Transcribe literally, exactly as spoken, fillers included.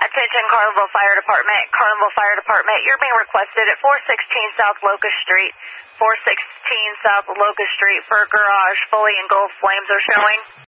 Attention Carlinville Fire Department. Carlinville Fire Department, you're being requested at four sixteen South Locust Street. four sixteen South Locust Street for a garage fully engulfed. Flames are showing.